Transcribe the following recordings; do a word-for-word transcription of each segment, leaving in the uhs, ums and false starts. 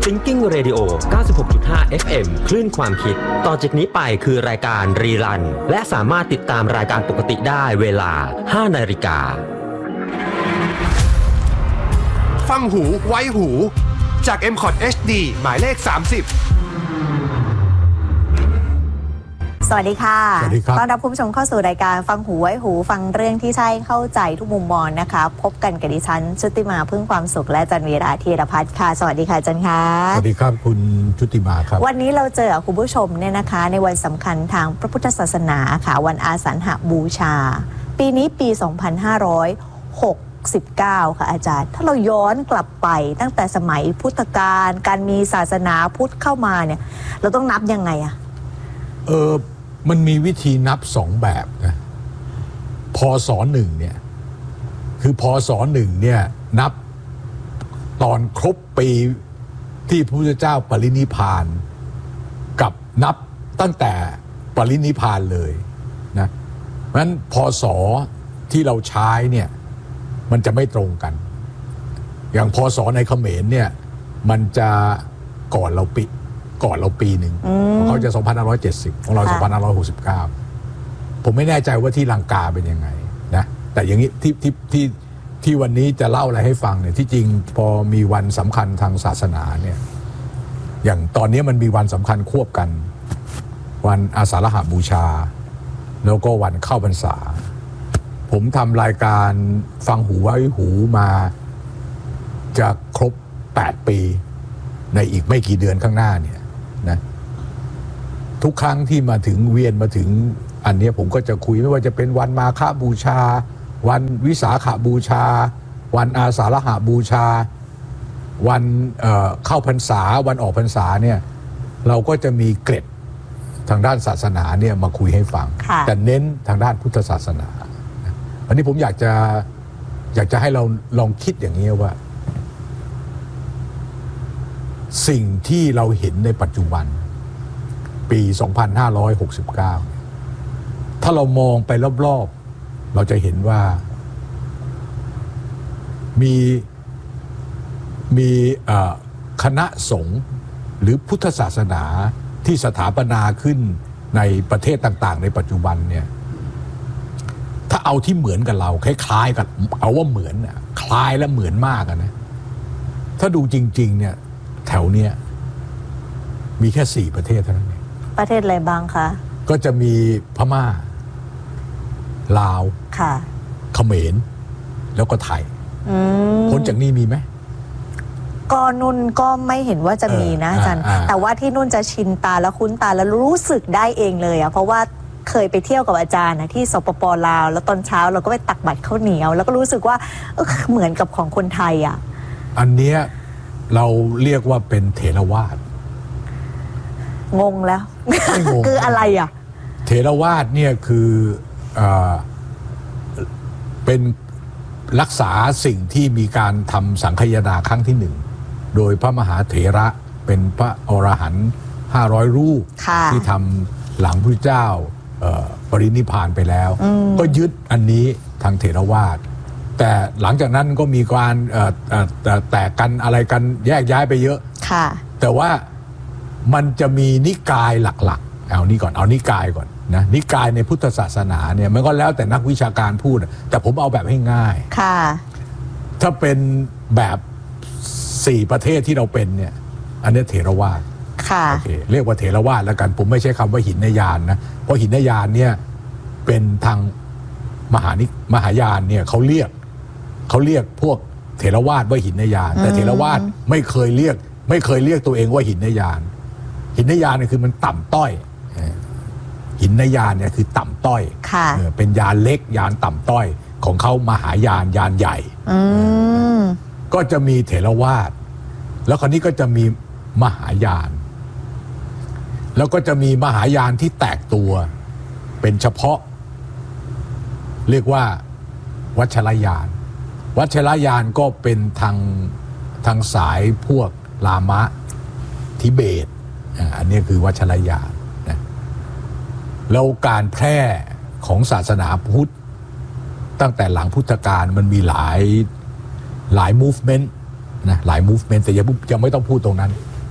Thinking Radio เก้าสิบหกจุดห้า เอฟ เอ็ม คลื่นความคิดต่อจากนี้ไปคือรายการรีรันและสามารถติดตามรายการปกติได้เวลา ห้านาฬิกาฟังหูไว้หูจาก เอ็ม คอท เอช ดี หมายเลขสามสิบสวัสดีค่ะสวัสดีครับต้อนรับคุณผู้ชมเข้าสู่รายการฟังหูไว้หูฟังเรื่องที่ใช่เข้าใจทุกมุมมองนะคะพบกันกับดิฉันชุติมาพึ่งความสุขและจันวีราธีรพัฒน์ค่ะสวัสดีค่ะจันค่ะสวัสดีครับคุณชุติมาครับวันนี้เราเจอคุณผู้ชมเนี่ยนะคะในวันสำคัญทางพระพุทธศาสนาค่ะวันอาสัญหบูชาปีนี้ปีสองพันห้าร้อยหกสิบเก้าค่ะอาจารย์ถ้าเราย้อนกลับไปตั้งแต่สมัยพุทธกาลการมีศาสนาพุทธเข้ามาเนี่ยเราต้องนับยังไงอะเออมันมีวิธีนับสองแบบนะพศหนึ่งเนี่ยคือพศหนึ่งเนี่ยนับตอนครบปีที่พระพุทธเจ้าปรินิพพานกับนับตั้งแต่ปรินิพพานเลยนะเพราะฉะนั้นพศที่เราใช้เนี่ยมันจะไม่ตรงกันอย่างพศในเขมรเนี่ยมันจะก่อนเราปีก่อนเราปีหนึ่งของเขาจะสองพันห้าร้อยเจ็ดสิบของเราสองพันห้าร้อยหกสิบเก้าผมไม่แน่ใจว่าที่ลังกาเป็นยังไงนะแต่อย่างนี้ที่ที่ที่ที่วันนี้จะเล่าอะไรให้ฟังเนี่ยที่จริงพอมีวันสำคัญทางศาสนาเนี่ยอย่างตอนนี้มันมีวันสำคัญควบกันวันอาสาฬหบูชาแล้วก็วันเข้าพรรษาผมทำรายการฟังหูไว้หูมาจะครบแปดปีในอีกไม่กี่เดือนข้างหน้าเนี่ยนะทุกครั้งที่มาถึงเวียนมาถึงอันนี้ผมก็จะคุยไม่ว่าจะเป็นวันมาฆบูชาวันวิสาขบูชาวันอาสาฬหบูชาวันเอ่อเข้าพรรษาวันออกพรรษาเนี่ยเราก็จะมีเกร็ดทางด้านศาสนาเนี่ยมาคุยให้ฟังแต่เน้นทางด้านพุทธศาสนาอันนี้ผมอยากจะอยากจะให้เราลองคิดอย่างนี้ว่าสิ่งที่เราเห็นในปัจจุบันปีสองพันห้าร้อยหกสิบเก้าถ้าเรามองไปรอบๆเราจะเห็นว่ามีมีคณะสงฆ์หรือพุทธศาสนาที่สถาปนาขึ้นในประเทศต่างๆในปัจจุบันเนี่ยถ้าเอาที่เหมือนกับเราคล้ายๆกันเอาว่าเหมือนคล้ายและเหมือนมากนะถ้าดูจริงๆเนี่ยแถวเนี้ยมีแค่สี่ประเทศเท่านั้นเองประเทศอะไรบ้างคะก็จะมีพม่าลาวค่ะเขมรแล้วก็ไทยพ้นจากนี้มีไหมก็นุ่นก็ไม่เห็นว่าจะมีนะอาจารย์แต่ว่าที่นุ่นจะชินตาและคุ้นตาแล้วรู้สึกได้เองเลยอ่ะเพราะว่าเคยไปเที่ยวกับอาจารย์นะที่สปป.ลาวแล้วตอนเช้าเราก็ไปตักบัตรข้าวเหนียวแล้วก็รู้สึกว่าเออเหมือนกับของคนไทยอ่ะอันเนี้ยเราเรียกว่าเป็นเถรวาทงงแล้วคืออะไรอ่ะเถรวาทเนี่ยคือเอ่อเป็นรักษาสิ่งที่มีการทำสังคายนาครั้งที่หนึ่งโดยพระมหาเถระเป็นพระอรหันต์ห้าร้อยรูปที่ทำหลังพระเจ้าปรินิพพานไปแล้วก็ยึดอันนี้ทางเถรวาทแต่หลังจากนั้นก็มีการแตกกันอะไรกันแยกย้ายไปเยอะแต่ว่ามันจะมีนิกายหลักๆเอานี่ก่อนเอานิกายก่อนนะนิกายในพุทธศาสนาเนี่ยมันก็แล้วแต่นักวิชาการพูดแต่ผมเอาแบบให้ง่ายถ้าเป็นแบบสี่ประเทศที่เราเป็นเนี่ยอันนี้เถรวาทโอเคเรียกว่าเถรวาทแล้วกันผมไม่ใช้คำว่าหินยานนะเพราะหินยานเนี่ยเป็นทางมหานิมหายานเนี่ยเขาเรียกเขาเรียกพวกเถรวาทว่าหินยานแต่เถรวาทไม่เคยเรียกไม่เคยเรียกตัวเองว่าหินยานหินยานเนี่ยคือมันต่ำต้อยหินยานเนี่ยคือต่ำต้อยเป็นยานเล็กยานต่ำต้อยของเขามหายานยานใหญ่ก็จะมีเถรวาทแล้วคราวนี้ก็จะมีมหายานแล้วก็จะมีมหายานที่แตกตัวเป็นเฉพาะเรียกว่าวัชรยานวัชรยานก็เป็นทางทางสายพวกลามะทิเบตอันนี้คือวัชรยานนะแล้วการแพร่ของศาสนาพุทธตั้งแต่หลังพุทธกาลมันมีหลายหลาย movement นะหลาย movement แต่ยังยังไม่ต้องพูดตรงนั้น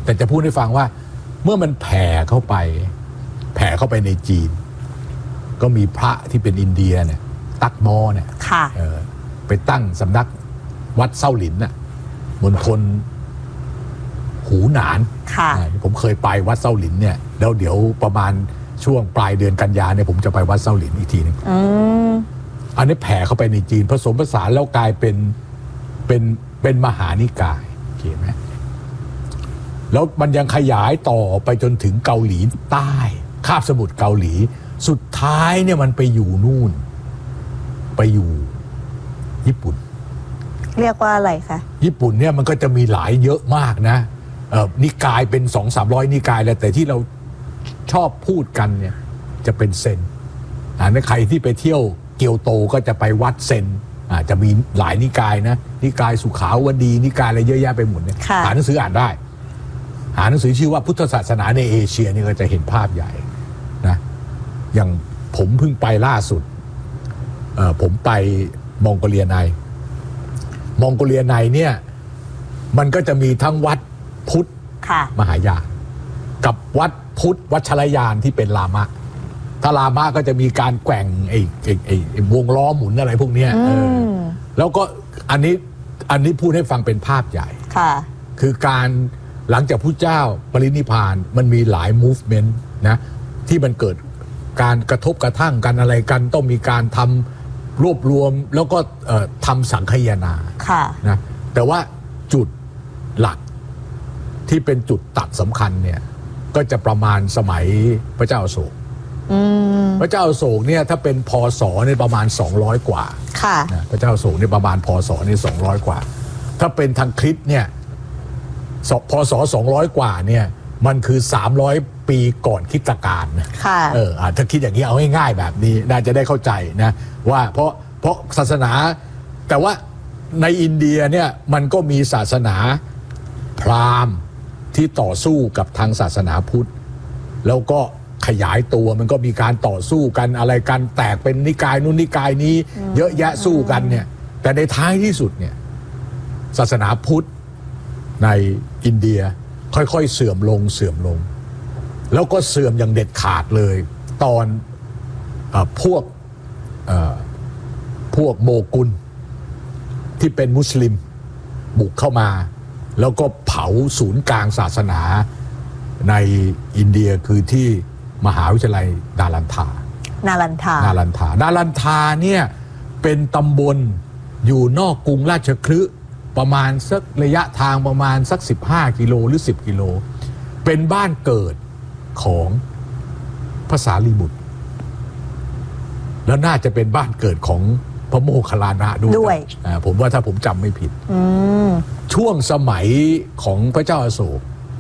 แต่จะพูดให้ฟังว่าเมื่อมันแผ่เข้าไปแผ่เข้าไปในจีนก็มีพระที่เป็นอินเดียเนี่ยตักมอเนี่ยไปตั้งสำนักวัดเส้าหลินน่ะมณฑลหูหนานผมเคยไปวัดเส้าหลินเนี่ยแล้วเดี๋ยวประมาณช่วงปลายเดือนกันยาเนี่ยผมจะไปวัดเส้าหลินอีกทีนึงอันนี้แผ่เข้าไปในจีนผสมผสานแล้วกลายเป็นเป็นเป็นมหานิกายโอเคไหมแล้วมันยังขยายต่อไปจนถึงเกาหลีใต้คาบสมุทรเกาหลีสุดท้ายเนี่ยมันไปอยู่นู่นไปอยู่ญี่ปุ่นเรียกว่าอะไรคะญี่ปุ่นเนี่ยมันก็จะมีหลายเยอะมากนะเอ่อนิกายเป็นสองสามร้อยนิกายแล้วแต่ที่เราชอบพูดกันเนี่ยจะเป็นเซนอ่าใครที่ไปเที่ยวเกียวโตก็จะไปวัดเซนอ่าจะมีหลายนิกายนะนิกายสุขาวดีนิกายอะไรเยอะแยะไปหมดเนี่ยหาหนังสืออ่านได้หาหนังสือชื่อว่าพุทธศาสนาในเอเชียนี่ก็จะเห็นภาพใหญ่นะอย่างผมเพิ่งไปล่าสุดเอ่อผมไปมองโกเลียในมองโกเลียในเนี่ยมันก็จะมีทั้งวัดพุทธมหายานกับวัดพุทธวัชรยานที่เป็นลามะถ้าลามะก็จะมีการแกว่งไอ้ไอ้ไอ้ไอ้วงล้อหมุนอะไรพวกเนี้ยแล้วก็อันนี้อันนี้พูดให้ฟังเป็นภาพใหญ่คือการหลังจากพุทธเจ้าปรินิพพานมันมีหลาย movement นะที่มันเกิดการกระทบกระทั่งกันอะไรกันต้องมีการทำรวบรวมแล้วก็ทำสังคายนานะแต่ว่าจุดหลักที่เป็นจุดตัดสำคัญเนี่ยก็จะประมาณสมัยพระเจ้าอโศกพระเจ้าอโศกเนี่ยถ้าเป็นพศเนี่ยประมาณสองร้อยกว่านะพระเจ้าอโศกเนี่ยประมาณพศเนี่ยสองร้อยกว่าถ้าเป็นทางคริสต์เนี่ยพศสองร้อยกว่าเนี่ยมันคือสามร้อยปีก่อนคริสตกาลนะเออถ้าคิดอย่างนี้เอาง่ายๆแบบนี้น่าจะได้เข้าใจนะว่าเพราะเพราะศาสนาแต่ว่าในอินเดียเนี่ยมันก็มีศาสนาพราหมณ์ที่ต่อสู้กับทางศาสนาพุทธแล้วก็ขยายตัวมันก็มีการต่อสู้กันอะไรกันแตกเป็นนิกายนู้นนิกายนี้เยอะแยะสู้กันเนี่ยแต่ในท้ายที่สุดเนี่ยศาสนาพุทธในอินเดียค่อยๆเสื่อมลงเสื่อมลงแล้วก็เสื่อมอย่างเด็ดขาดเลยตอนเอ่อพวกเอ่อพวกโมกุลที่เป็นมุสลิมบุกเข้ามาแล้วก็เผาศูนย์กลางศาสนาในอินเดียคือที่มหาวิทยาลัยนาลันทานาลันทานาลันทานาลันทาเนี่ยเป็นตำบลอยู่นอกกรุงราชคฤห์ประมาณสักระยะทางประมาณสักสิบห้ากิโลหรือสิบกิโลเป็นบ้านเกิดของพระสารีบุตรแล้วน่าจะเป็นบ้านเกิดของพระโมคคัลลานะด้วยผมว่าถ้าผมจำไม่ผิดช่วงสมัยของพระเจ้าอโศก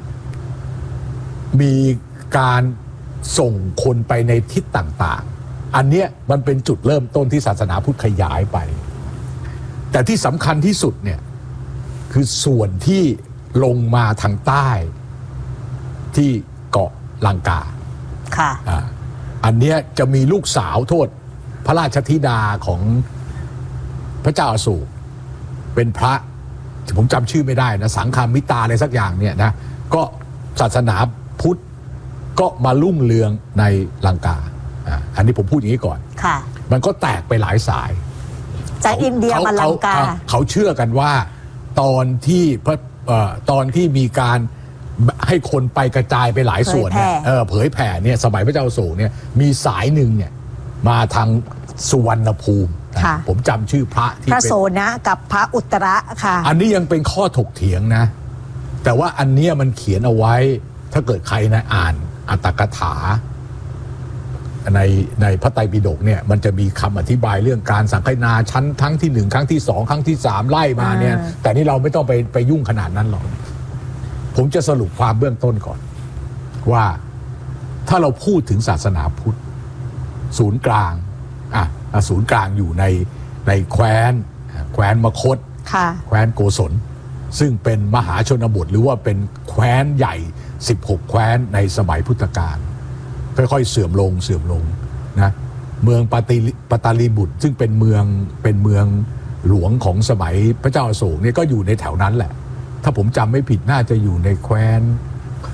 มีการส่งคนไปในทิศต่างๆอันเนี้ยมันเป็นจุดเริ่มต้นที่ศาสนาพุทธขยายไปแต่ที่สำคัญที่สุดเนี่ยคือส่วนที่ลงมาทางใต้ที่เกาะลังกาค่ะอ่าอันเนี้ยจะมีลูกสาวโทษพระราชธิดาของพระเจ้าอโศกเป็นพระผมจำชื่อไม่ได้นะสังฆามิตาอะไรสักอย่างเนี่ยนะก็ศาสนาพุทธก็มารุ่งเรืองในลังกาอ่าอันนี้ผมพูดอย่างนี้ก่อนค่ะมันก็แตกไปหลายสายจากอินเดียมาลังกาเขาเชื่อกันว่าตอนที่พระตอนที่มีการให้คนไปกระจายไปหลายส่วนเนี่ยเออเผยแผ่เนี่ยสมัยพระเจ้าอโศกเนี่ยมีสายหนึ่งเนี่ยมาทางสุวรรณภูมิผมจำชื่อพระที่พระโสนะกับพระอุตระค่ะอันนี้ยังเป็นข้อถกเถียงนะแต่ว่าอันนี้มันเขียนเอาไว้ถ้าเกิดใครนะอ่านอัตถกถาในในพระไตรปิฎกเนี่ยมันจะมีคำอธิบายเรื่องการสังคายนาชั้นครั้งที่หนึ่งครั้งที่สองครั้งที่สามไล่มาเนี่ยแต่นี่เราไม่ต้องไปไปยุ่งขนาดนั้นหรอกผมจะสรุปความเบื้องต้นก่อนว่าถ้าเราพูดถึงศาสนาพุทธศูนย์กลางอ่ะศูนย์กลางอยู่ในในแคว้นแคว้นมคธแคว้นโกศลซึ่งเป็นมหาชนบทหรือว่าเป็นแคว้นใหญ่สิบหกแคว้นในสมัยพุทธกาลค่อยๆเสื่อมลงเสื่อมลงนะเมืองปาติปตาลีบุตรซึ่งเป็นเมืองเป็นเมืองหลวงของสมัยพระเจ้าอโศกเนี่ยก็อยู่ในแถวนั้นแหละถ้าผมจำไม่ผิดน่าจะอยู่ในแคว้น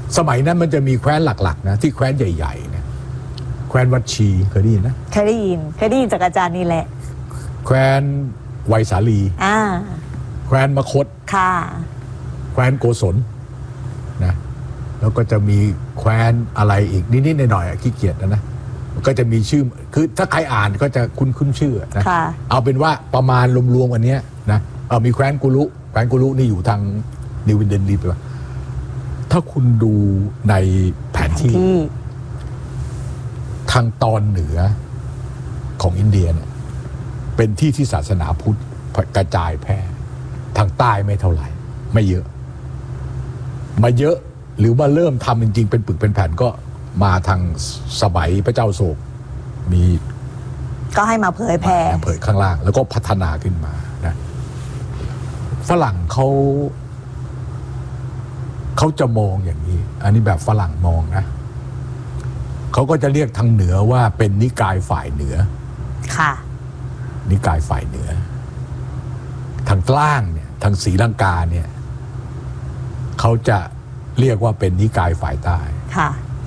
สมัยนั้นมันจะมีแคว้นหลักๆนะที่แคว้นใหญ่ๆเนี่ยแคว้นวัดชีเคยได้ยินนะเคยได้ยินเคยได้ยินจากอาจารย์นี่แหละแคว้นไวสาลีอ่าแคว้นมคธค่ะแคว้นโกศลนะแล้วก็จะมีแคว้นอะไรอีกนิดๆหน่อยๆขี้เกียจนะนะก็จะมีชื่อคือถ้าใครอ่านก็จะคุ้นคุ้นชื่อนะเอาเป็นว่าประมาณรวมๆวันนี้นะเอามีแคว้นกุลุแคว้นกุลุนี่อยู่ทางนิววินเดนดีไปว่าถ้าคุณดูในแผนที่ทางตอนเหนือของอินเดียเนี่ยเป็นที่ที่ศาสนาพุทธกระจายแพร่ทางใต้ไม่เท่าไหร่ไม่เยอะมาเยอะหรือมาเริ่มทำจริงๆเป็นปึกเป็นแผ่นก็มาทางสมัยพระเจ้าโศกมีก็ให้มาเผยแผ่เผยข้างล่างแล้วก็พัฒนาขึ้นมานะฝรั่งเขาเขาจะมองอย่างนี้อันนี้แบบฝรั่งมองนะเขาก็จะเรียกทางเหนือว่าเป็นนิกายฝ่ายเหนือค่ะนิกายฝ่ายเหนือทางล่างเนี่ยทางศรีลังกาเนี่ยเขาจะเรียกว่าเป็นนิกายฝ่ายใต้ค่ะ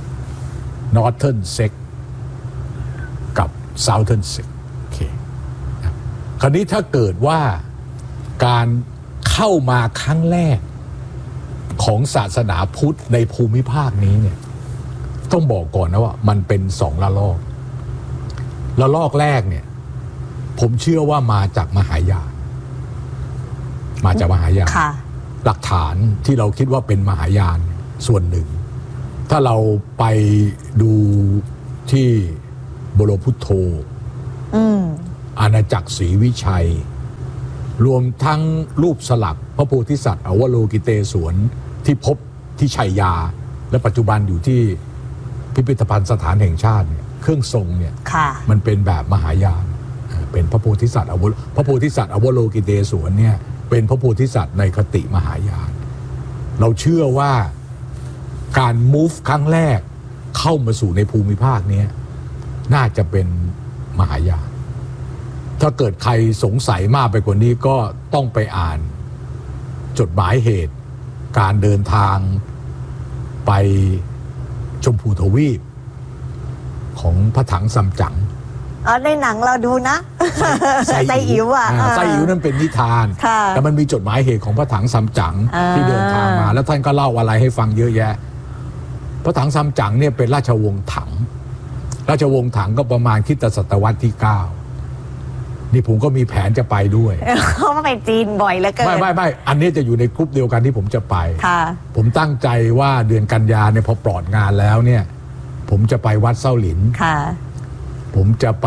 Northern Sect กับ Southern Sect โอเคคราวนี้ถ้าเกิดว่าการเข้ามาครั้งแรกของศาสนาพุทธในภูมิภาคนี้เนี่ยต้องบอกก่อนนะว่ามันเป็นสองระลอกระลอกแรกเนี่ยผมเชื่อว่ามาจากมหายานมาจากมหายานหลักฐานที่เราคิดว่าเป็นมหายานส่วนหนึ่งถ้าเราไปดูที่บรมพุทโธอาณาจักรศรีวิชัยรวมทั้งรูปสลักพระโพธิสัตว์อวโลกิเตศวรที่พบที่ชัยยาและปัจจุบันอยู่ที่พิพิธภัณฑ์สถานแห่งชาติเนี่ยเครื่องทรงเนี่ยมันเป็นแบบมหายานเป็นพระโพธิสัตว์อวพระโพธิสัตว์อวโลกิเตศวรเนี่ยเป็นพระโพธิสัตว์ในคติมหายานเราเชื่อว่าการ move ครั้งแรกเข้ามาสู่ในภูมิภาคนี้น่าจะเป็นมหายานถ้าเกิดใครสงสัยมากไปกว่านี้ก็ต้องไปอ่านจดหมายเหตุการเดินทางไปชมพูทวีปของพระถังซัมจั๋งอ๋อในหนังเราดูนะไส้อิ๋วอ่ะไส้อิ๋วนั่นเป็นนิทานแต่มันมีจดหมายเหตุของพระถังซัมจั๋งที่เดินทางมาแล้วท่านก็เล่าอะไรให้ฟังเยอะแยะพระถังซัมจั๋งเนี่ยเป็นราชวงศ์ถังราชวงศ์ถังก็ประมาณคริสตศตวรรษที่เก้านี่ผมก็มีแผนจะไปด้วยเขาไปจีนบ่อยแล้วเกินไม่ไม่ไม่อันนี้จะอยู่ในกลุ่มเดียวกันที่ผมจะไปผมตั้งใจว่าเดือนกันยาเนี่ยพอปลอดงานแล้วเนี่ยผมจะไปวัดเส้าหลินผมจะไป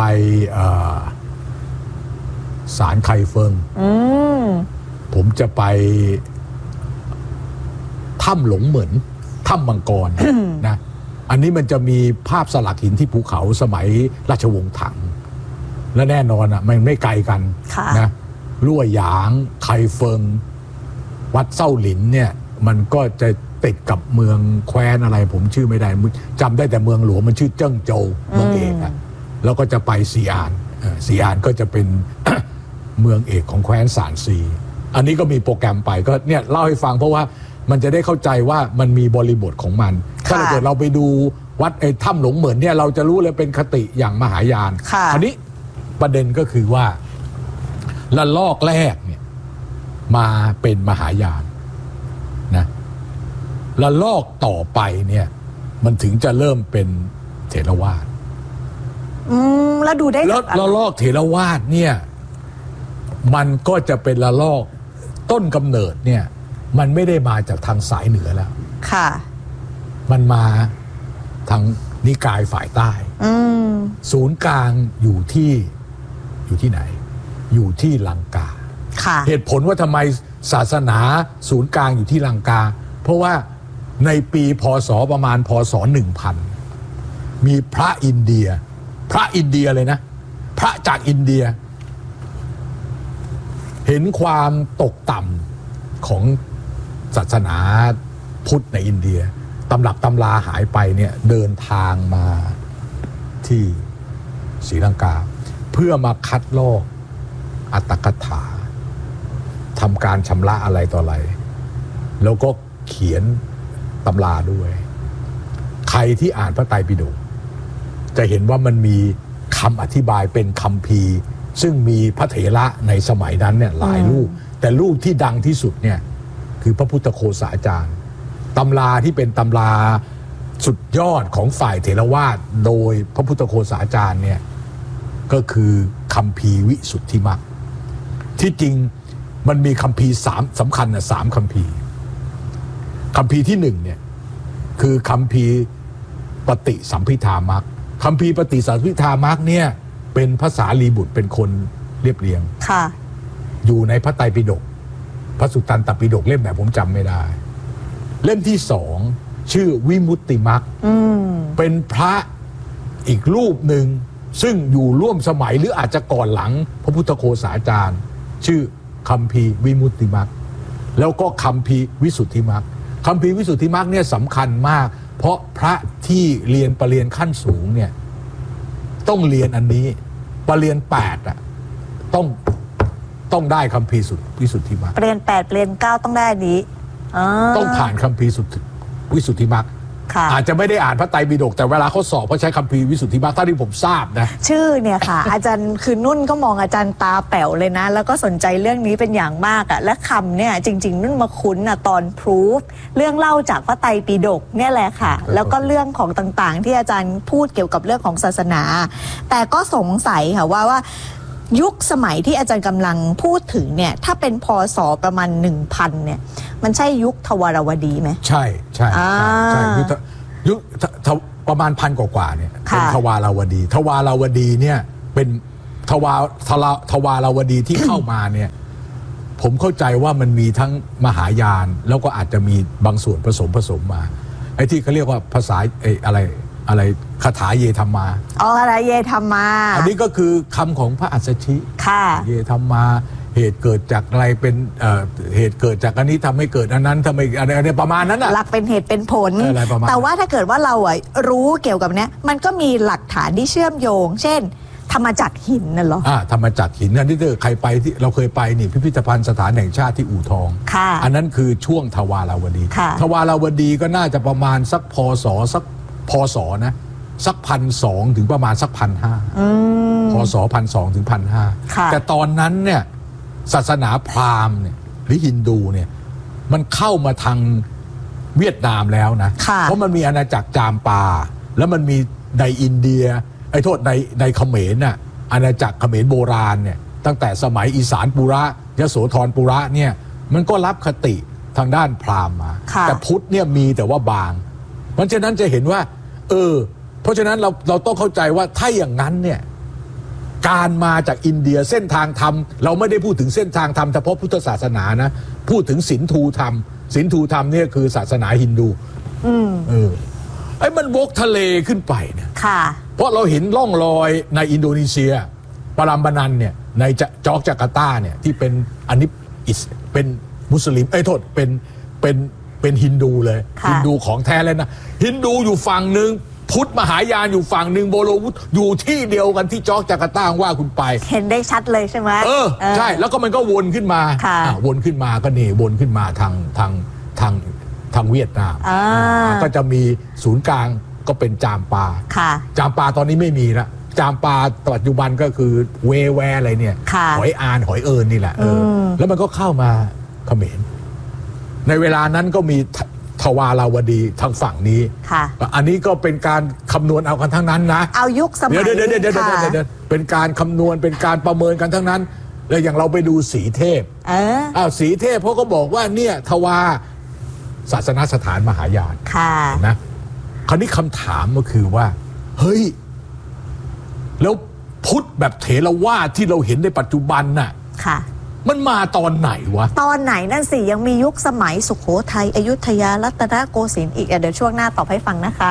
ศาลไคเฟิงผมจะไปถ้ำหลงเหมือนถ้ำมังกรนะอันนี้มันจะมีภาพสลักหินที่ภูเขาสมัยราชวงศ์ถังและแน่นอนอ่ะมันไม่ไกลกันนะลั่วหยางไคเฟิงวัดเส้าหลินเนี่ยมันก็จะติดกับเมืองแคว้นอะไรผมชื่อไม่ได้จำได้แต่เมืองหลวงมันชื่อเจิ้งโจวเมืองเอกอ่ะแล้วก็จะไปซีอานซีอานก็จะเป็น เมืองเอกของแคว้นซานซีอันนี้ก็มีโปรแกรมไปก็เนี่ยเล่าให้ฟังเพราะว่ามันจะได้เข้าใจว่ามันมีบริบทของมันถ้าเกิดเราไปดูวัดไอ้ถ้ำหลงเหมือนเนี่ยเราจะรู้เลยเป็นคติอย่างมหายานอันนี้ประเด็นก็คือว่าละลอกแรกเนี่ยมาเป็นมหายานนะละลอกต่อไปเนี่ยมันถึงจะเริ่มเป็นเถรวาทอืมแล้วดูได้แล้วละลอกเถรวาทเนี่ยมันก็จะเป็นละลอกต้นกำเนิดเนี่ยมันไม่ได้มาจากทางสายเหนือแล้วค่ะมันมาทางนิกายฝ่ายใต้ศูนย์กลางอยู่ที่อยู่ที่ไหนอยู่ที่ลังกาเหตุผลว่าทำไมศาสนาศูนย์กลางอยู่ที่ลังกาเพราะว่าในปีพ.ศ.ประมาณพ.ศ.หนึ่งพันมีพระอินเดียพระอินเดียเลยนะพระจากอินเดียเห็นความตกต่ำของศาสนาพุทธในอินเดียตำรับตำราหายไปเนี่ยเดินทางมาที่ศรีลังกาเพื่อมาคัดลอกอัตถกถาทำการชำระอะไรต่ออะไรแล้วก็เขียนตำราด้วยรที่อ่านพระไตรปิฎกจะเห็นว่ามันมีคำอธิบายเป็นคัมภีร์ซึ่งมีพระเถระในสมัยนั้นเนี่ยหลายรูปแต่รูปที่ดังที่สุดเนี่ยคือพระพุทธโฆษาจารย์ตำราที่เป็นตำราสุดยอดของฝ่ายเถรวาทโดยพระพุทธโฆษาจารย์เนี่ยก็คือคัมภีร์วิสุทธิมรรคที่จริงมันมีคัมภีร์สามสำคัญนะสามคัมภีร์คัมภีร์ที่หนึ่งเนี่ยคือคัมภีร์ปฏิสัมภิทามรรคคัมภีร์ปฏิสัมภิทามรรคเนี่ยเป็นภาษาลีบุตรเป็นคนเรียบเรียงค่ะอยู่ในพระไตรปิฎกพระสุตตันตปิฎกเล่มไหนผมจำไม่ได้เล่มที่สองชื่อวิมุตติมรรคเป็นพระอีกรูปหนึ่งซึ่งอยู่ร่วมสมัยหรืออาจจะก่อนหลังพระพุทธโฆษาจารย์ชื่อคัมภีร์วิมุตติมรรคแล้วก็คัมภีร์วิสุทธิมรรคคัมภีร์วิสุทธิมรรคเนี่ยสำคัญมากเพราะพระที่เรียนปรริญญาขั้นสูงเนี่ยต้องเรียนอันนี้ปรริญญาแปดอ่ะต้องต้องได้คัมภีร์วิสุทธิมรรคปรริญญาแปดปรริญญาเก้าต้องได้อันนี้ต้องผ่านคัมภีร์วิสุทธิมรรคอาจจะไม่ได้อ่านพระไตรปิฎกแต่เวลาเขาสอบเขาใช้คัมภีร์วิสุทธิมรรคเท่าที่ผมทราบนะชื่อเนี่ยค่ะ อาจารย์คือนุ่นก็มองอาจารย์ตาแป๋วเลยนะแล้วก็สนใจเรื่องนี้เป็นอย่างมากอ่ะและคำเนี่ยจริงๆนุ่นมาคุ้นอ่ะตอนพรูฟเรื่องเล่าจากพระไตรปิฎกเนี่ยแหละค่ะแล้วก็เรื่องของต่างๆที่อาจารย์พูดเกี่ยวกับเรื่องของศาสนาแต่ก็สงสัยค่ะว่าว่ายุคสมัยที่อาจารย์กำลังพูดถึงเนี่ยถ้าเป็นพศประมาณ หนึ่งพัน เนี่ยมันใช่ยุคทวารวดีไหมใช่ใช่ใช่ยุคยุคประมาณพันกว่าๆเนี่ยเป็นทวารวดีทวารวดีเนี่ยเป็นทวารทวารทวารวดีที่เข้ามาเนี่ยผมเข้าใจว่ามันมีทั้งมหายานแล้วก็อาจจะมีบางส่วนผสมผสมมาไอ้ที่เขาเรียกว่าภาษาไอ้อะไรอะไรคาถาเยธรรมาอ๋ออะไรเยธรรมาอันนี้ก็คือคำของพระอัสสชิค่ะเยธรรมาเหตุเกิดจากอะไรเป็นเอ่อเหตุเกิดจากอันนี้ทำให้เกิดอันนั้นทำให้อะไรอะไรประมาณนั้นอ่ะหลักเป็นเหตุเป็นผลแต่ว่าถ้าเกิดว่าเราอ่ะรู้เกี่ยวกับเนี้ยมันก็มีหลักฐานที่เชื่อมโยงเช่นธรรมจักรหินน่ะเหรออ่าธรรมจักรหินนั่นที่ใครไปที่เราเคยไปนี่พิพิธภัณฑ์สถานแห่งชาติที่อู่ทองอันนั้นคือช่วงทวารวดีทวารวดีก็น่าจะประมาณสักพศสักพศนะสักพันสองถึงประมาณสักพันห้าพศพันสองถึงพันห้าแต่ตอนนั้นเนี่ยศาสนาพราหมณ์เนี่ยหรือฮินดูเนี่ยมันเข้ามาทางเวียดนามแล้วนะเพราะมันมีอาณาจักรจามปาแล้วมันมีในอินเดียไอ้โทษในในเขมรน่ะอาณาจักรเขมรโบราณเนี่ยตั้งแต่สมัยอีสานปุระยโสธรปุระเนี่ยมันก็รับคติทางด้านพราหมณ์มาแต่พุทธเนี่ยมีแต่ว่าบางเพราะฉะนั้นจะเห็นว่าเออเพราะฉะนั้นเราเราต้องเข้าใจว่าถ้าอย่างนั้นเนี่ยการมาจากอินเดียเส้นทางธรรมเราไม่ได้พูดถึงเส้นทางธรรมเฉพาะพุทธศาสนานะพูดถึงศีลธูธรรมศีลธูธรรมเนี่ยคือศาสนาฮินดูอืมเออไอ้มันวกทะเลขึ้นไปเนี่ยค่ะเพราะเราเห็นร่องรอยในอินโดนีเซียปารัมบานันเนี่ยในจอกจาการ์ตาเนี่ยที่เป็นอันนี้เป็นมุสลิมไอ้โทษเป็นเป็นเป็นฮินดูเลยฮินดูของแท้เลยนะฮินดูอยู่ฝั่งหนึ่งพุทธมหายานอยู่ฝั่งหนึ่งโบโลวุธอยู่ที่เดียวกันที่จอกจาการ์ตาว่าคุณไปเห็นได้ชัดเลยใช่ไหมเออใช่แล้วก็มันก็วนขึ้นมาวนขึ้นมาก็นี่วนขึ้นมาทางทางทางทางเวียดนามก็จะมีศูนย์กลางก็เป็นจามปาจามปาตอนนี้ไม่มีละจามปาปัจจุบันก็คือเวแวอะไรเนี่ยหอยอานหอยเอิญนี่แหละเออแล้วมันก็เข้ามาเขมรในเวลานั้นก็มีทวาราวดีทางฝั่งนี้อันนี้ก็เป็นการคำนวณเอากันทั้งนั้นนะเอายุคสมัยเดี๋ยวเดี๋ยวเดี๋ยวเดี๋ยวเดี๋ยวเป็นการคำนวณเป็นการประเมินกันทั้งนั้นแล้วอย่างเราไปดูสีเทพอ้าวสีเทพเขาก็บอกว่าเนี่ยทวาศาสนสถานมหายานนะคราวนี้คำถามก็คือว่าเฮ้ยแล้วพุทธแบบเถรวาทที่เราเห็นในปัจจุบันน่ะมันมาตอนไหนวะตอนไหนนั่นสิยังมียุคสมัยสุโขทัยอยุธยารัตนโกสินทร์อีกเดี๋ยวช่วงหน้าตอบให้ฟังนะคะ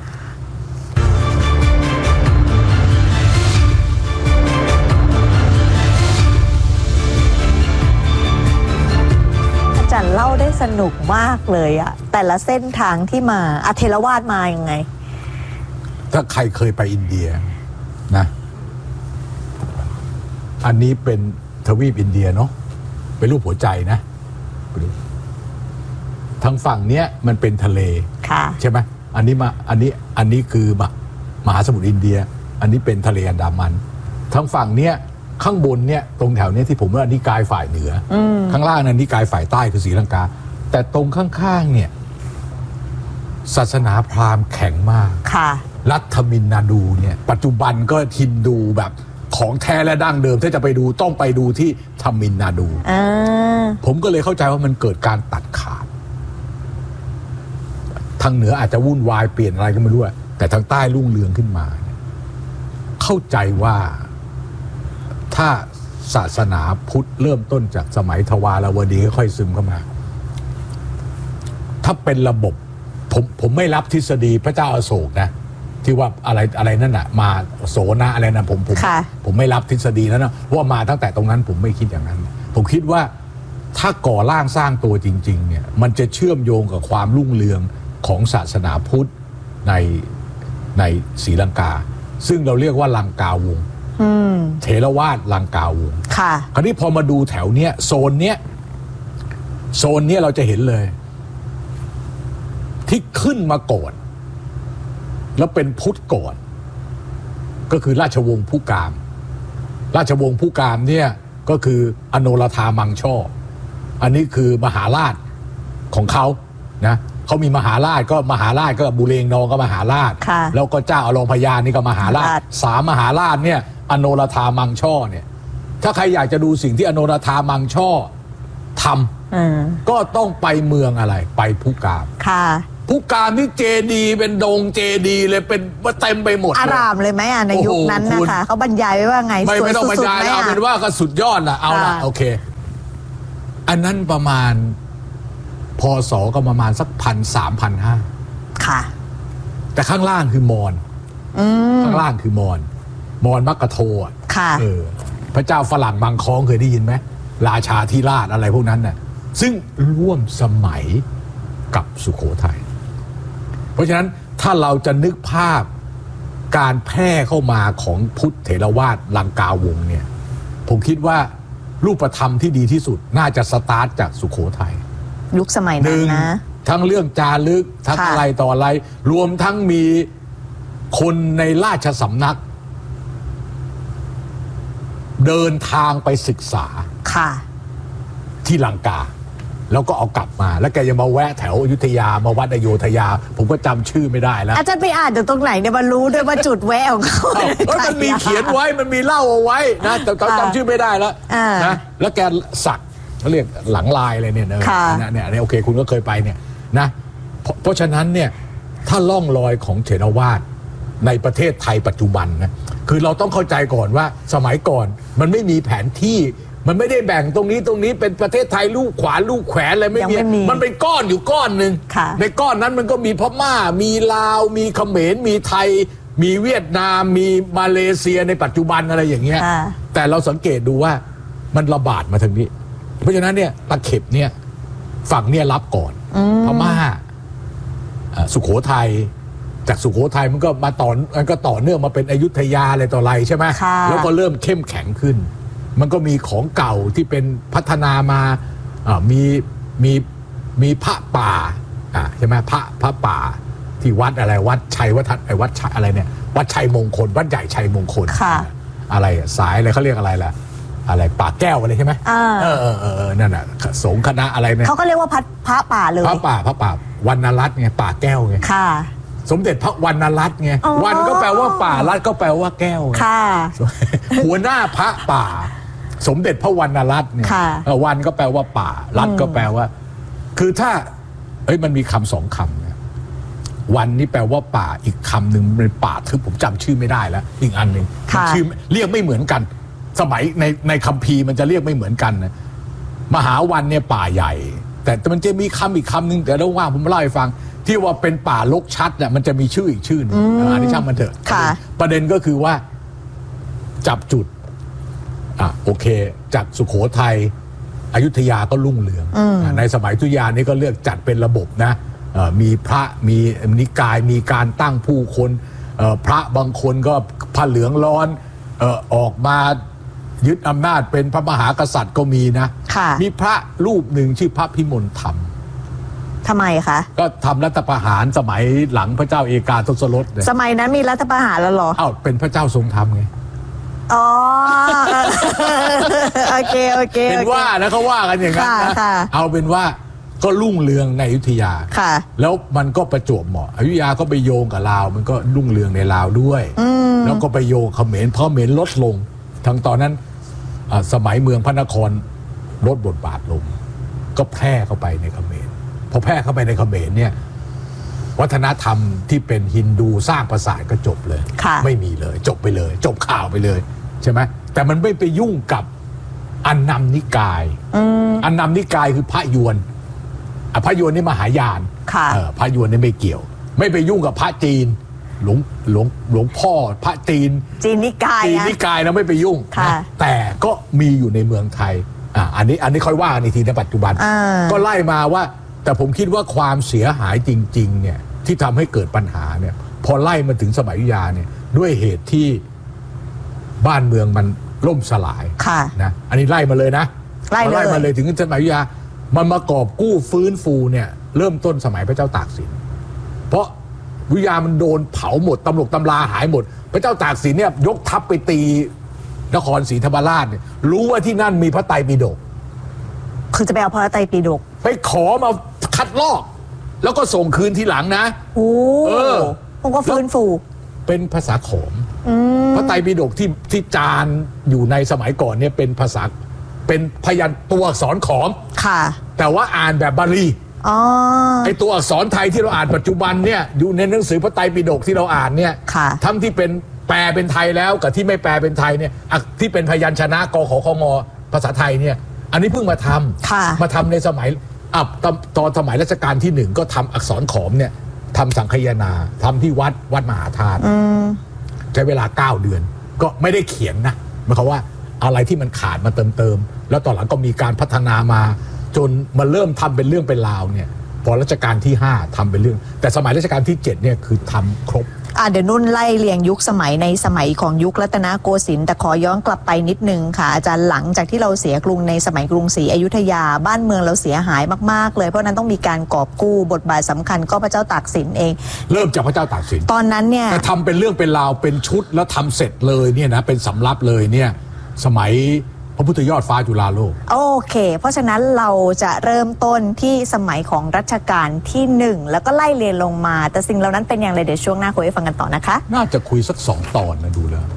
อาจารย์เล่าได้สนุกมากเลยอะแต่ละเส้นทางที่มาอเทรวาทมายังไงถ้าใครเคยไปอินเดียนะอันนี้เป็นทวีปอินเดียเนาะเป็นรูปหัวใจนะทางฝั่งเนี้ยมันเป็นทะเลใช่ไหมอันนี้มาอันนี้อันนี้คือมมหาสมุทรอินเดีย อันนี้เป็นทะเลอันดามันทั้งฝั่งเนี้ยข้างบนเนี่ยตรงแถวเนี้ยที่ผมว่านิกายฝ่ายเหนือข้างล่างนั้นนิกายฝ่ายใต้คือศรีลังกาแต่ตรงข้างๆเนี่ยศาสนาพราหมณ์แข็งมากค่ะรัฐมินนาดูเนี่ยปัจจุบันก็ฮินดูแบบของแท้และดั้งเดิมถ้าจะไปดูต้องไปดูที่ทมินนาดูผมก็เลยเข้าใจว่ามันเกิดการตัดขาดทางเหนืออาจจะวุ่นวายเปลี่ยนอะไรก็ไม่รู้แต่ทางใต้รุ่งเรืองขึ้นมาเข้าใจว่าถ้าศาสนาพุทธเริ่มต้นจากสมัยทวารวดีค่อยซึมเข้ามาถ้าเป็นระบบผมผมไม่รับทฤษฎีพระเจ้าอโศกนะที่ว่าอะไรอะไรนั่นน่ะมาโสนะอะไรนะผมผมผมไม่รับทฤษฎีนั้นนะว่ามาตั้งแต่ตรงนั้นผมไม่คิดอย่างนั้นผมคิดว่าถ้าก่อร่างสร้างตัวจริงๆเนี่ยมันจะเชื่อมโยงกับความรุ่งเรืองของศาสนาพุทธในในศรีลังกาซึ่งเราเรียกว่าลังกาวงศ์เถรวาทลังกาวงศ์ค่ะคราวนี้พอมาดูแถวเนี้ยโซนเนี้ยโซนเนี้ยเราจะเห็นเลยที่ขึ้นมาก่อนแล้วเป็นพุทธก่อนก็คือราชวงศ์ผู้กามราชวงศ์ผู้กามเนี่ยก็คืออโนรธามังช่ออันนี้คือมหาราชของเขานะเขามีมหาราชก็มหาราชก็บุเรงนองก็มหาราชแล้วก็เจ้าอโลงพยานี่ก็มหาราชสามมหาราชเนี่ยอโนรธามังช่อเนี่ยถ้าใครอยากจะดูสิ่งที่อโนรธามังช่อทำก็ต้องไปเมืองอะไรไปผู้กามค่ะผู้การที่เจดีเป็นดงเจดีเลยเป็นว่าเต็มไปหมดอารามเลยไหมอ่ะในยุคนั้นนะคะเขาบรรยายไว้ว่าไงไม่ไม่ต้องบรรยายแล้วเอาเป็นว่าก็สุดยอดละเอาละโอเคอันนั้นประมาณพศก็ประมาณสักพันสามพันห้าค่ะแต่ข้างล่างคือมอญข้างล่างคือมอญมอญมักกะโทค่ะเออพระเจ้าฝรั่งบางคล้องเคยได้ยินไหมราชาธิราชอะไรพวกนั้นน่ะซึ่งร่วมสมัยกับสุโขทัยเพราะฉะนั้นถ้าเราจะนึกภาพการแพร่เข้ามาของพุทธเถรวาทลังกาวงศ์เนี่ยผมคิดว่ารูปธรรมที่ดีที่สุดน่าจะสตาร์ทจากสุโขทัยยุคสมัยนั้นนะทั้งเรื่องจารึกทั้งอะไรต่ออะไรรวมทั้งมีคนในราชสำนักเดินทางไปศึกษาค่ะที่ลังกาแล้วก็เอากลับมาแล้วแกยังมาแวะแถวอยุธยามาวัดอโยธยาผมก็จำชื่อไม่ได้แล้วอาจารย์ไปอ่านจากตรงไหนเนี่ยมารู้ด้วยว่าจุดแวะของเขามันมีเขียนไว้มันมีเล่าเอาไว้นะแต่เขาจำชื่อไม่ได้แล้วนะแล้วแกสักเขาเรียกหลังลายอะไรเนี่ยนะเนี่ยโอเคคุณก็เคยไปเนี่ยนะเพราะฉะนั้นเนี่ยถ้าล่องรอยของเถรวาทในประเทศไทยปัจจุบันนะคือเราต้องเข้าใจก่อนว่าสมัยก่อนมันไม่มีแผนที่มันไม่ได้แบ่งตรงนี้ตรงนี้เป็นประเทศไทยลูกขวาลูกแขวนอะไรไม่มีมันเป็นก้อนอยู่ก้อนหนึ่งในก้อนนั้นมันก็มีพม่ามีลาวมีเขมรมีไทยมีเวียดนามมีมาเลเซียในปัจจุบันอะไรอย่างเงี้ยแต่เราสังเกตดูว่ามันระบาดมาทางนี้เพราะฉะนั้นเนี่ยตะเข็บเนี่ยฝั่งเนี่ยรับก่อนพม่าสุโขทัยจากสุโขทัยมันก็มาต่อมันก็ต่อเนื่องมาเป็นอยุธยาอะไรต่ออะไรใช่ไหมแล้วก็เริ่มเข้มแข็งขึ้นมันก็มีของเก่าที่เป็นพัฒนามามีมีมีพระป่าใช่ไหมพระพระป่าที่วัดอะไรวัดชัยวัดไอ้วัดชัยอะไรเนี่ยวัดชัยมงคลวัดใหญ่ชัยมงคลอะไรสายอะไรเขาเรียกอะไรล่ะอะไรป่าแก้วอะไรใช่ไหมเออเออเออนั่นน่ะสงฆ์คณะอะไรเนี่ยเขาก็เรียกว่าพระป่าเลยพระป่าพระป่าวรรณรัตน์ไงป่าแก้วไงค่ะสมเด็จพระวรรณรัตน์ไงวันก็แปลว่าป่ารัตน์ก็แปลว่าแก้วค่ะหัวหน้าพระป่าสมเด็จพระวรรณรัตน์เนี่ยวันก็แปลว่าป่ารัตน์ก็แปลว่าคือถ้าเอ้ยมันมีคำสองคำนะวันนี่แปลว่าป่าอีกคำหนึ่งเป็นป่าทึบผมจำชื่อไม่ได้แล้วอีกอันหนึ่งชื่อเรียกไม่เหมือนกันสมัยในในคัมภีร์มันจะเรียกไม่เหมือนกันนะมหาวันเนี่ยป่าใหญ่แต่มันจะมีคำอีกคำหนึ่งเดี๋ยวเราว่าผมเล่าให้ฟังที่ว่าเป็นป่ารกชัดเนี่ยมันจะมีชื่ออีกชื่อนึงอันนี้ช่างมันเถอะประเด็นก็คือว่าจับจุดอ่ะโอเคจากสุโขทัยอยุธยาก็รุ่งเรืองในสมัยอยุธยานี่ก็เลือกจัดเป็นระบบนะมีพระมีนิกายมีการตั้งผู้คนพระบางคนก็ผ้าเหลืองร้อนออกมายึดอำนาจเป็นพระมหากษัตริย์ก็มีนะมีพระรูปหนึ่งชื่อพระพิมลธรรมทำไมคะก็ทำรัฐประหารสมัยหลังพระเจ้าเอกาทศรสสมัยนั้นมีรัฐประหารแล้วเหรออ้าวเป็นพระเจ้าทรงธรรมไงอ๋อโอเคโอเคเป็นว่านะเขาว่ากันอย่างนั้นนะเอาเป็นว่าก็รุ่งเรืองในอยุธยาแล้วมันก็ประจวบเหมาะอยุธยาก็ไปโยงกับลาวมันก็รุ่งเรืองในลาวด้วยแล้วก็ไปโยงเขมรเพราะเขมรลดลงทั้งตอนนั้นสมัยเมืองพระนครลดบทบาทลงก็แพร่เข้าไปในเขมรพอแพร่เข้าไปในเขมรเนี่ยวัฒนธรรมที่เป็นฮินดูสร้างปราสาทก็จบเลยไม่มีเลยจบไปเลยจบข่าวไปเลยใช่ไหมแต่มันไม่ไปยุ่งกับอันนำนิกายอันนำนิกายคือพระยวนพระยวนนี่มหายานพระยวนนี่ไม่เกี่ยวไม่ไปยุ่งกับพระจีนหลวงหลวงหลวงพ่อพระจีนจีนนิกายจีนนิกายนะไม่ไปยุ่งนะแต่ก็มีอยู่ในเมืองไทยอ่าอันนี้อันนี้ค่อยว่าในทีในปัจจุบันก็ไล่มาว่าแต่ผมคิดว่าความเสียหายจริงๆเนี่ยที่ทำให้เกิดปัญหาเนี่ยพอไล่มาถึงสมัยอยุธยาเนี่ยด้วยเหตุที่บ้านเมืองมันล่มสลายนะอันนี้ไล่มาเลยนะไล่มาเลยถึงสมัยอยุธยามันมากอบกู้ฟื้นฟูเนี่ยเริ่มต้นสมัยพระเจ้าตากสินเพราะอยุธยามันโดนเผาหมดตำรวจตำราหายหมดพระเจ้าตากสินเนี่ยยกทัพไปตีนครศรีธรรมราชเนี่ยรู้ว่าที่นั่นมีพระไตรปิฎกคือจะไปเอาพระไตรปิฎกไปขอมาคัดลอกแล้วก็ส่งคืนทีหลังนะโอ้เออผมก็ฟื้นฟูเป็นภาษาขอมพระไตรปิฎกที่ที่จารอยู่ในสมัยก่อนเนี่ยเป็นภาษาเป็นพยัญชนะตัวอักษรขอมค่ะแต่ว่าอ่านแบบบาลีอ๋อไอตัวอักษรไทยที่เราอ่านปัจจุบันเนี่ยอยู่ในหนังสือพระไตรปิฎกที่เราอ่านเนี่ยทั้งที่เป็นแปลเป็นไทยแล้วกับที่ไม่แปลเป็นไทยเนี่ยที่เป็นพยัญชนะกขขงภาษาไทยเนี่ยอันนี้เพิ่งมาทำมาทำในสมัยอ่ะตอนสมัยรัชกาลที่หนึ่งก็ทำอักษรขอมเนี่ยทำสังคายนาทำที่วัดวัดมหาธาตุใช้เวลาเก้าเดือนก็ไม่ได้เขียนนะหมายความว่าอะไรที่มันขาดมาเติมเติมแล้วตอนหลังก็มีการพัฒนามาจนมาเริ่มทำเป็นเรื่องเป็นราวเนี่ยพอรัชกาลที่ห้าทำเป็นเรื่องแต่สมัยรัชกาลที่เจ็ดเนี่ยคือทำครบอ่ะเดี๋ยวนุ่นไล่เรียงยุคสมัยในสมัยของยุครัตนโกสินทร์แต่ขอย้อนกลับไปนิดนึงค่ะอาจารย์หลังจากที่เราเสียกรุงในสมัยกรุงศรีอยุธยาบ้านเมืองเราเสียหายมากๆเลยเพราะนั้นต้องมีการกอบกู้บทบาทสำคัญก็พระเจ้าตากสินเองเริ่มจากพระเจ้าตากสินตอนนั้นเนี่ยแต่ทำเป็นเรื่องเป็นราวเป็นชุดแล้วทำเสร็จเลยเนี่ยนะเป็นสำรับเลยเนี่ยสมัยพระพุทธยอดฟ้าจุฬาโลกโอเคเพราะฉะนั้นเราจะเริ่มต้นที่สมัยของรัชกาลที่หนึ่งแล้วก็ไล่เรียนลงมาแต่สิ่งเหล่านั้นเป็นอย่างไรเดี๋ยวช่วงหน้าคุยให้ฟังกันต่อนะคะน่าจะคุยสักสองตอนนะดูแล้ว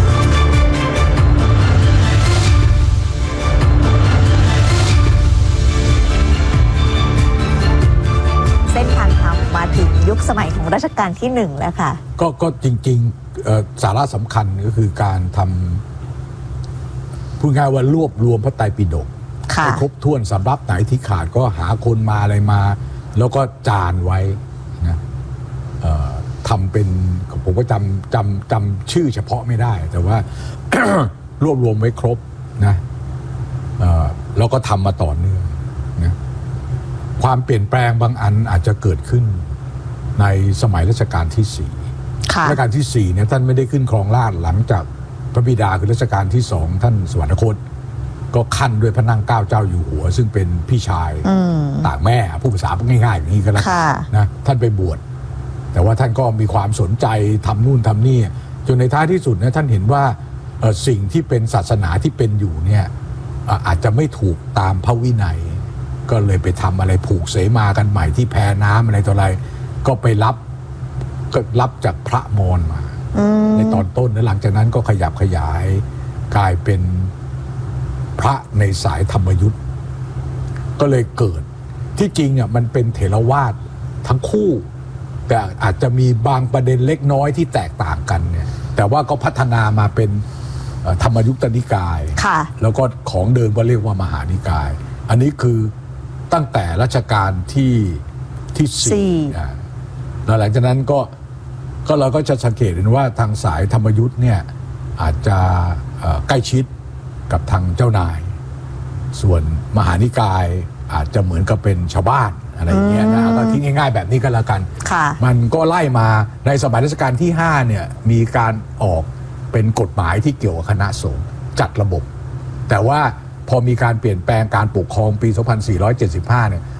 เส้นทางทางมาถึงยุคสมัยของรัชกาลที่หนึ่งแล้วค่ะก็ก็จริงๆสาระสำคัญก็คือการทำพูดง่ายว่ารวบรวมพระไตรปิฎกให้ครบถ้วนสำรับไหนที่ขาดก็หาคนมาอะไรมาแล้วก็จานไว้นะทำเป็นผมก็จำจำจำชื่อเฉพาะไม่ได้แต่ว่า รวบรวมไว้ครบนะแล้วก็ทำมาต่อเนื่องนะความเปลี่ยนแปลงบางอันอาจจะเกิดขึ้นในสมัยรัชกาลที่สี่รัชกาลที่สี่เนี่ยท่านไม่ได้ขึ้นครองราชย์หลังจากพระบิดาคือรัชกาลที่สองท่านสวรรคตก็ขั้นด้วยพระนั่งเกล้าเจ้าอยู่หัวซึ่งเป็นพี่ชายต่างแม่ผู้ภาษาง่ายๆอย่างนี้ก็แล้วนะท่านไปบวชแต่ว่าท่านก็มีความสนใจทำนู่นทำนี่จนในท้ายที่สุดนะท่านเห็นว่าสิ่งที่เป็นศาสนาที่เป็นอยู่เนี่ยอาจจะไม่ถูกตามพระวินัยก็เลยไปทำอะไรผูกเสมากันใหม่ที่แพน้ำอะไรต่ออะไรก็ไปรับก็รับจากพระมอญมาในตอนต้นและหลังจากนั้นก็ขยับขยายกลายเป็นพระในสายธรรมยุทธ์ก็เลยเกิดที่จริงอ่ะมันเป็นเถรวาททั้งคู่แต่อาจจะมีบางประเด็นเล็กน้อยที่แตกต่างกันเนี่ยแต่ว่าก็พัฒนามาเป็นธรรมยุตตนิกายแล้วก็ของเดิมก็เรียกว่ามหานิกายอันนี้คือตั้งแต่รัชกาลที่ที่สี่แล้วหลังจากนั้นก็ก็เราก็จะสังเกตเห็นว่าทางสายธรรมยุทธ์เนี่ยอาจจะใกล้ชิดกับทางเจ้านายส่วนมหานิกายอาจจะเหมือนกับเป็นชาวบ้านอะไรอย่างเงี้ยนะก็ที่ง่ายๆแบบนี้ก็แล้วกันมันก็ไล่มาในสมัยรัชกาลที่ห้าเนี่ยมีการออกเป็นกฎหมายที่เกี่ยวกับคณะสงฆ์จัดระบบแต่ว่าพอมีการเปลี่ยนแปลงการปกครองปีสองพันสี่ร้อยเจ็ดสิบห้าเนี่ย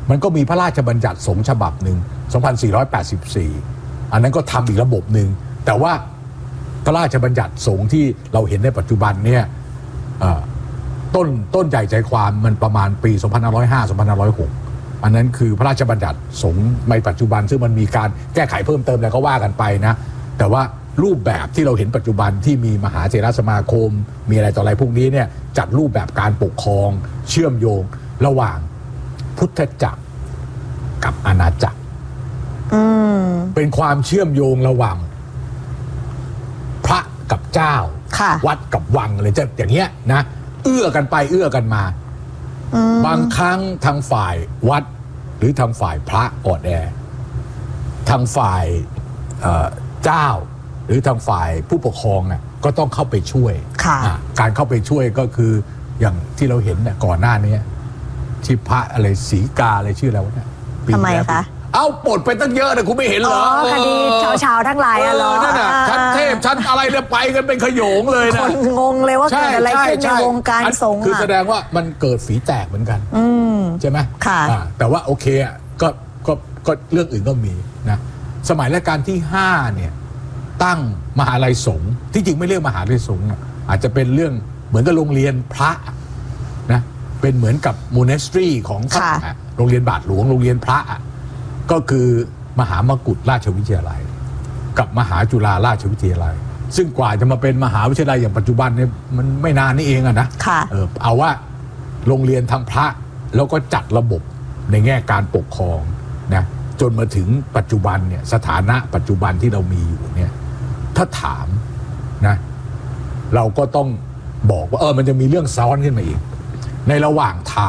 มันก็มีพระราชบัญญัติสงฆ์ฉบับหนึ่งสองพันสี่ร้อยแปดสิบสี่ อันนั้นก็ทำอีกระบบหนึ่งแต่ว่าพระราชบัญญัติสงฆ์ที่เราเห็นในปัจจุบันเนี่ยต้นต้นใหญ่ใจความมันประมาณปี สองพันห้าร้อยห้า สองพันห้าร้อยหก อันนั้นคือพระราชบัญญัติสงฆ์ในปัจจุบันซึ่งมันมีการแก้ไขเพิ่มเติมอะไรก็ว่ากันไปนะแต่ว่ารูปแบบที่เราเห็นปัจจุบันที่มีมหาเถรสมาคมมีอะไรต่ออะไรพวกนี้เนี่ยจัดรูปแบบการปกครองเชื่อมโยงระหว่างพุทธจักรกับอาณาจักรเป็นความเชื่อมโยงระหว่างพระกับเจ้าวัดกับวังเลยจะอย่างเงี้ยนะเอื้อกันไปเอื้อกันมาบางครั้งทางฝ่ายวัดหรือทางฝ่ายพระอ่อนแอทางฝ่ายเจ้าหรือทางฝ่ายผู้ปกครองน่ะก็ต้องเข้าไปช่วยการเข้าไปช่วยก็คืออย่างที่เราเห็นเนี่ยก่อนหน้านี้ที่พระอะไรศรีกาอะไรชื่ออะไรวะเนี่ยทำไมคะเอาปลดไปตั้งเยอะนะคุณไม่เห็นเหรอคดีชาวๆทั้งหลายอะเหรอนั่นน่ะชั้นเทพชั้นอะไรเนี่ยไปกันเป็นขโยงเลยนะคนงงเลยว่าเกิดอะไรขึ้นในวงการสงฆ์คือแสดงว่ามันเกิดฝีแตกเหมือนกันใช่ไหมค่ะแต่ว่าโอเคอ่ะก็ก็ก็เรื่องอื่นก็มีนะสมัยรัชกาลที่ห้าเนี่ยตั้งมหาลัยสงฆ์ที่จริงไม่เรียกมหาลัยสงฆ์อาจจะเป็นเรื่องเหมือนกับโรงเรียนพระนะเป็นเหมือนกับมูเนสทรีของพระโรงเรียนบาทหลวงโรงเรียนพระก็คือมหามกุฏราชวิทยาลัยกับมหาจุฬาราชวิทยาลัยซึ่งกว่าจะมาเป็นมหาวิทยาลัยอย่างปัจจุบันเนี่ยมันไม่นานนี่เองอะนะเออเอาว่าโรงเรียนทางพระแล้วก็จัดระบบในแง่การปกครองนะจนมาถึงปัจจุบันเนี่ยสถานะปัจจุบันที่เรามีอยู่เนี่ยถ้าถามนะเราก็ต้องบอกว่าเออมันจะมีเรื่องซ้อนขึ้นมาอีกในระหว่างทาง